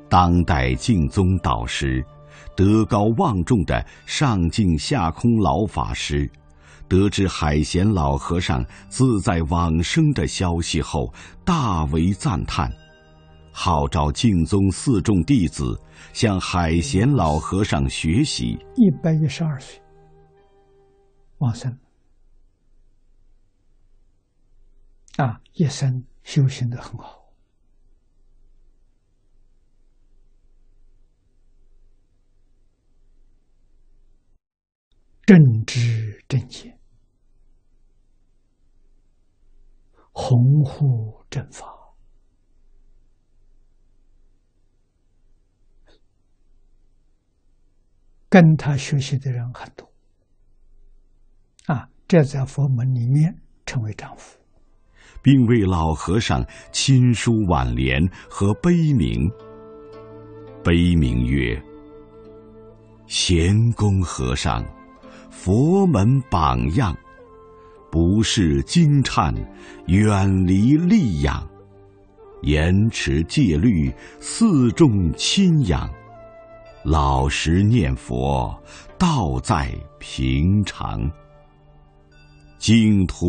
当代净宗导师，德高望重的上净下空老法师，得知海贤老和尚自在往生的消息后，大为赞叹，号召净宗四众弟子向海贤老和尚学习。 112岁往生一生修行得很好。正知正见，弘护正法，跟他学习的人很多这在佛门里面称为丈夫， 并为老和尚亲书挽联和碑铭。碑铭曰：贤公和尚，佛门榜样，不是惊颤，远离戾养，严持戒律，四众亲仰，老实念佛，道在平常。净土